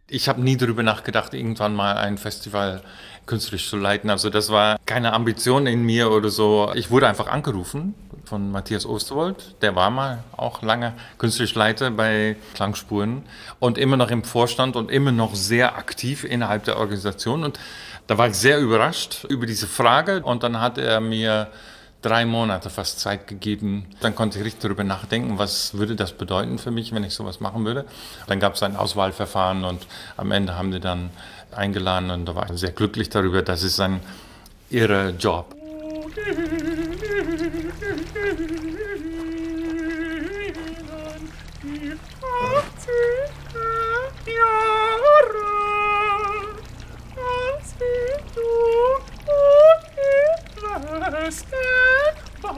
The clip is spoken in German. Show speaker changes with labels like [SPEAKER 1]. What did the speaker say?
[SPEAKER 1] Ich habe nie darüber nachgedacht, irgendwann mal ein Festival künstlerisch zu leiten. Also das war keine Ambition in mir oder so. Ich wurde einfach angerufen von Matthias Osterwold. Der war mal auch lange künstlerisch Leiter bei Klangspuren und immer noch im Vorstand und immer noch sehr aktiv innerhalb der Organisation. Und da war ich sehr überrascht über diese Frage. Und dann hat er mir 3 Monate fast Zeit gegeben. Dann konnte ich richtig darüber nachdenken, was würde das bedeuten für mich, wenn ich sowas machen würde. Dann gab es ein Auswahlverfahren und am Ende haben die dann eingeladen und da war ich sehr glücklich darüber. Das ist ein irrer Job.